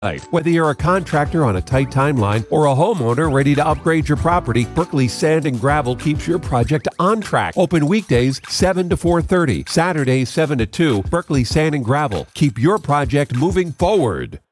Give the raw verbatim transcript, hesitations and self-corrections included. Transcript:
Whether you're a contractor on a tight timeline or a homeowner ready to upgrade your property, Berkeley Sand and Gravel keeps your project on track. Open weekdays seven to four thirty, Saturdays seven to two. Berkeley Sand and Gravel. Keep your project moving forward.